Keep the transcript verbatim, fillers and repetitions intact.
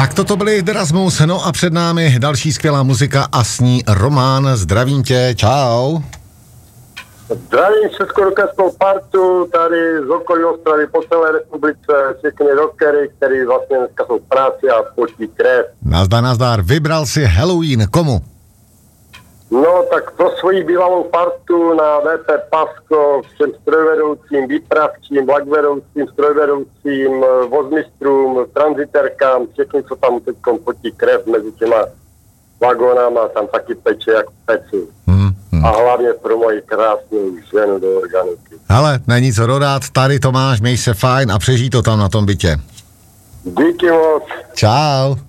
Tak toto byli Derasmus, no a před námi další skvělá muzika a s ní Román. Zdravím tě, čau. Zdravím českorokeskou partu tady z okolí Ostravy po celé republice, všechny rockery, který vlastně dneska jsou v práci a potí krev. Nazdar, nazdar, vybral si Halloween, komu? No tak pro svoji bývalou partu na vé pé Pasko, všem strojvedoucím, výpravčím, vlakvedoucím, strojvedoucím, vozmistrům, tranziterkám, všechny, co tam teď potí krev mezi těma vagónama, tam taky peče jak peci. Hmm, hmm. A hlavně pro moji krásnou ženu do organiky. Hele, není co dodat, tady to máš, měj se fajn a přežij to tam na tom bytě. Díky moc. Čau.